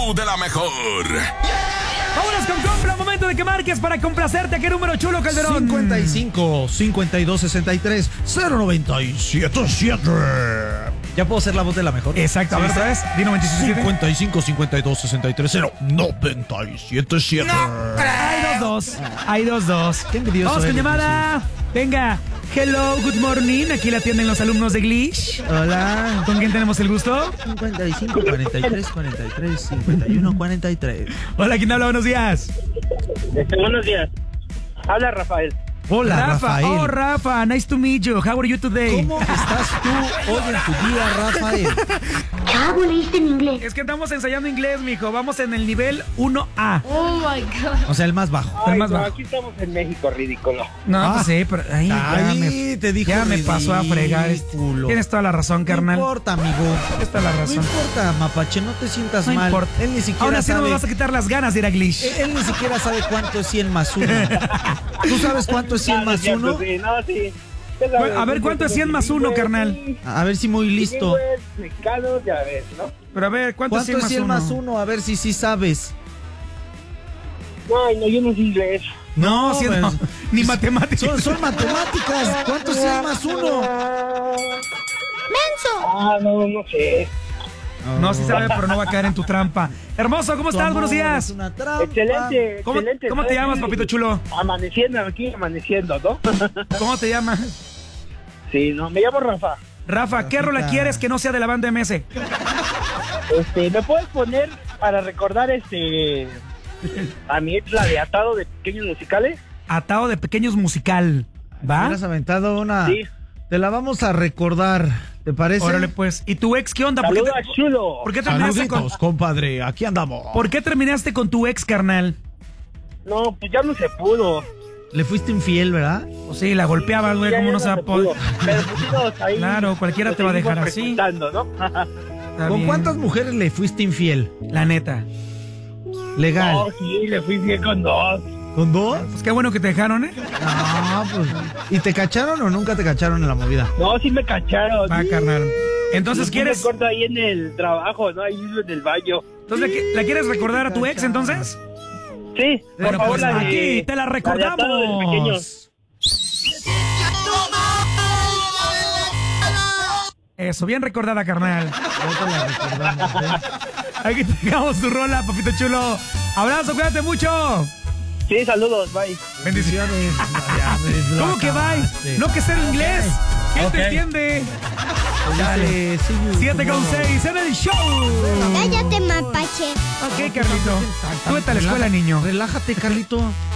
show de la mejor. Vámonos con compra, momento de que marques para complacerte. ¿A qué número, Chulo Calderón? 55 52 63 0977. Ya puedo ser la voz de la mejor. Exacto, a ver, otra vez. Di 977. 55 52 63 0977. Hay dos. Qué envidioso Vamos con eres, llamada. Venga. Hello, good morning. Aquí la atienden los alumnos de Glitch. Hola. ¿Con quién tenemos el gusto? 55 43 43 51 43. Hola, ¿quién habla? Buenos días. Buenos días. Habla Rafael. Hola, Rafael. Oh, Rafa, nice to meet you. How are you today? ¿Cómo estás tú hoy en tu día, Rafael? ¿Qué hago leíste en inglés? Es que estamos ensayando inglés, mijo. Vamos en el nivel 1A. Oh my God. O sea, el más bajo. El más no, bajo. aquí estamos en México, ridículo. No, pues sí, pero ahí te dijo ya me pasó a fregar. ridículo. Tienes toda la razón, carnal. No importa, amigo. Tienes toda la No razón. importa, Mapache, no te sientas No mal. importa. Él ni siquiera Ahora sí no sabe. me vas a quitar las ganas de ir a Glitch. Él ni siquiera sabe cuánto es 100 más 1. ¿Tú sabes cuánto es 100 más 1? Sí, no, sí. A ver, ¿cuánto es 100 más 1, carnal? A ver si muy listo. Mexicanos, ya ves, ¿no? Pero a ver, ¿cuánto es 100 ¿Cuánto es 100 más más 1? 1? A ver si sí sabes. Ay, no, yo no sé inglés. No, sí, pues, no. Ni matemáticas. Son matemáticas. ¿Cuánto es 100 más 1? Ah, no sé. No, sí sabe, pero no va a caer en tu trampa. Hermoso, ¿cómo estás? Buenos días. Es una trampa. Excelente, ¿Cómo, excelente. cómo te llamas, papito chulo? Amaneciendo, ¿no? ¿Cómo te llamas? Sí, no, me llamo Rafa. Rafa, ¿qué rola quieres que no sea de la banda MS? ¿Me puedes poner para recordar a mi ex, la de Atado de Pequeños Musicales? Atado de Pequeños Musical. ¿Va? Me has aventado una. Sí. Te la vamos a recordar. ¿Te parece? Órale, pues. ¿Y tu ex qué onda? Saludos, chulo. ¿Por qué terminaste Saluditos, compadre. Aquí andamos. ¿Por qué terminaste con tu ex, carnal? No, pues ya no se pudo. Le fuiste infiel, ¿verdad? Pues sí, la golpeabas, güey, Ya ¿cómo no no se va a pudo. poder? Pero pues sí, ahí Claro, cualquiera nos te va a seguimos dejar así. frecuentando, ¿no? Está ¿Con bien. cuántas mujeres le fuiste infiel? La neta. Legal. No, sí, le fui bien con dos. ¿Con dos? Pues qué bueno que te dejaron, ¿eh? No, pues. ¿Y te cacharon o nunca te cacharon en la movida? No, sí me cacharon. Va, carnal. Entonces, Sí, ¿quieres? me corto ahí en el trabajo, ¿no? Ahí en el baño. Entonces, ¿la quieres recordar a tu ex, entonces? Sí, por Bueno, favor, pues la de- aquí te la de Atado de recordamos. Pequeños. Eso, bien recordada, carnal. Ya te la recordamos, ¿eh? Aquí tengamos tu rola, papito chulo. Abrazo, cuídate mucho. Sí, saludos, bye. Bendiciones. Ya, me lo ¿Cómo que bye? acabaste. ¿No que ser inglés? ¿Quién Ok. te entiende? Dale, see you 7:6 en el show. Cállate, mapache. Ok, Carlito. Tú vete a la escuela, niño. Relájate, Carlito.